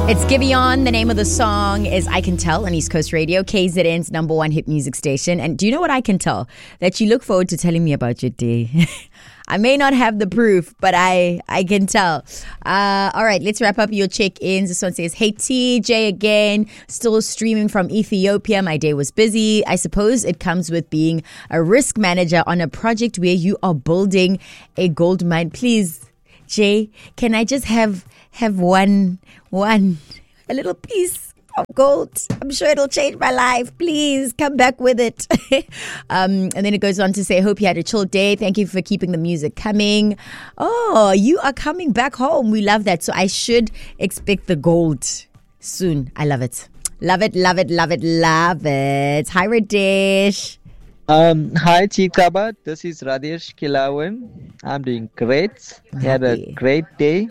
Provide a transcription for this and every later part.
It's Giveon. The name of the song is I Can Tell on East Coast Radio, KZN's number one hit music station. And do you know what I can tell? That you look forward to telling me about your day. I may not have the proof, but I can tell. All right, let's wrap up your check-ins. This one says, hey, TJ again, still streaming from Ethiopia. My day was busy. I suppose it comes with being a risk manager on a project where you are building a gold mine. Please, Jay, can I just have one, a little piece of gold? I'm sure it'll change my life. Please come back with it. And then it goes on to say, hope you had a chill day. Thank you for keeping the music coming. Oh, you are coming back home. We love that. So I should expect the gold soon. I love it. Love it, love it, love it, love it. Hi, Radesh. Hi, Chikaba. This is Radesh Kilawan. I'm doing great. Had a great day.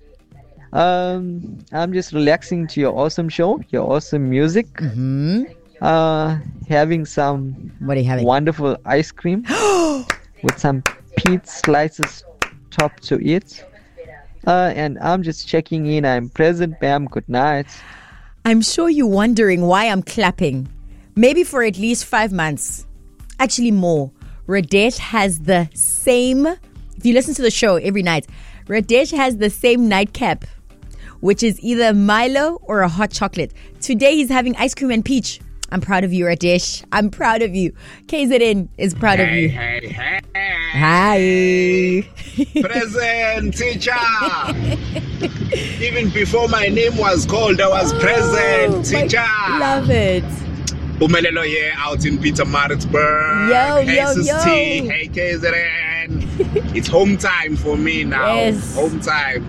I'm just relaxing to your awesome show, your awesome music. Mm-hmm. Having some wonderful ice cream with some peach slices top to it. And I'm just checking in. I'm present, ma'am. Good night. I'm sure you're wondering why I'm clapping. Maybe for at least 5 months. Actually more. Radesh has the same, if you listen to the show every night, Radesh has the same nightcap, which is either Milo or a hot chocolate. Today he's having ice cream and peach. I'm proud of you, Radesh. I'm proud of you. KZN is proud of you. Hey. Hi. Present, teacher. Even before my name was called, I was present, teacher. Love it. Umelelo here out in Pietermaritzburg. Yo. Hey, KZN. It's home time for me now. Yes. Home time.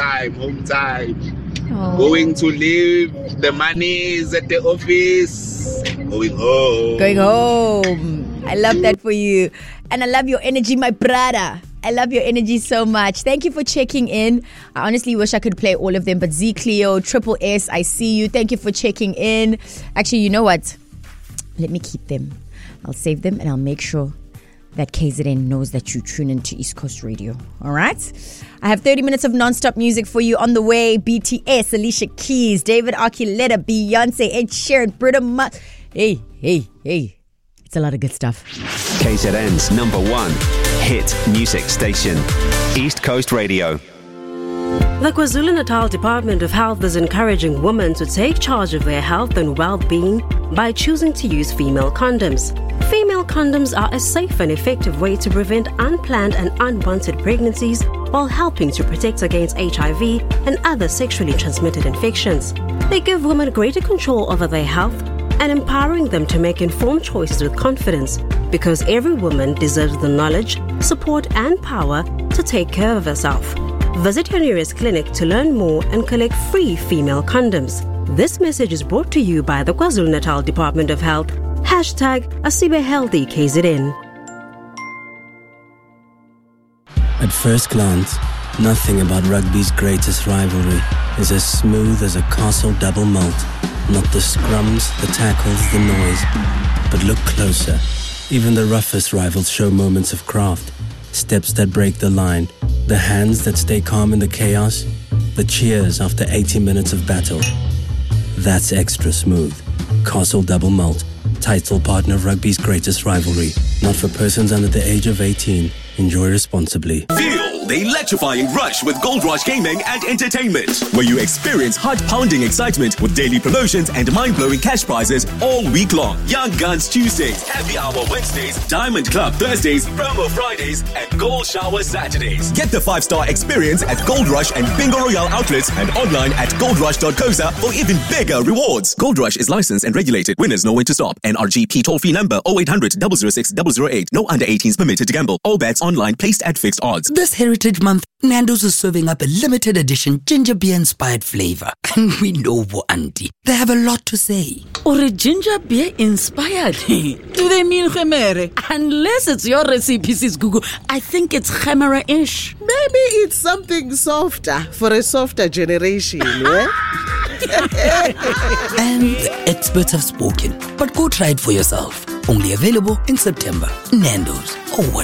Oh. Going to leave the monies at the office. Going home. I love that for you. And I love your energy, my brother. I love your energy so much. Thank you for checking in. I honestly wish I could play all of them, but Z Cleo, Triple S, I see you. Thank you for checking in. Actually, you know what? Let me keep them. I'll save them and I'll make sure that KZN knows that you tune into East Coast Radio. All right? I have 30 minutes of non-stop music for you on the way. BTS, Alicia Keys, David Archuleta, Beyonce, Ed Sheeran, Britta Must. Hey. It's a lot of good stuff. KZN's number one hit music station, East Coast Radio. The KwaZulu-Natal Department of Health is encouraging women to take charge of their health and well-being by choosing to use female condoms. Female condoms are a safe and effective way to prevent unplanned and unwanted pregnancies while helping to protect against HIV and other sexually transmitted infections. They give women greater control over their health and empowering them to make informed choices with confidence, because every woman deserves the knowledge, support and power to take care of herself. Visit your nearest clinic to learn more and collect free female condoms. This message is brought to you by the KwaZulu-Natal Department of Health. #AsibeHealthy KZN. At first glance, nothing about rugby's greatest rivalry is as smooth as a Castle double malt. Not the scrums, the tackles, the noise. But look closer. Even the roughest rivals show moments of craft. Steps that break the line. The hands that stay calm in the chaos. The cheers after 80 minutes of battle. That's extra smooth. Castle Double Malt. Title partner of rugby's greatest rivalry. Not for persons under the age of 18. Enjoy responsibly. Feel the electrifying rush with Gold Rush Gaming and Entertainment, where you experience heart-pounding excitement with daily promotions and mind-blowing cash prizes all week long. Young Guns Tuesdays, Happy Hour Wednesdays, Diamond Club Thursdays, Promo Fridays, and Gold Shower Saturdays. Get the 5-star experience at Gold Rush and Bingo Royale outlets and online at goldrush.coza for even bigger rewards. Gold Rush is licensed and regulated. Winners know when to stop. NRGP toll-free number 0800 006 008. No under 18s permitted to gamble. All bets online placed at fixed odds. This Heritage Month, Nando's is serving up a limited edition ginger beer inspired flavor. And we know, Auntie, they have a lot to say. Or a ginger beer inspired? Do they mean khemere? Unless it's your recipe, Sis Google, I think it's khemera-ish. Maybe it's something softer for a softer generation, yeah? And the experts have spoken, but go try it for yourself. Only available in September. Nando's. Oh, what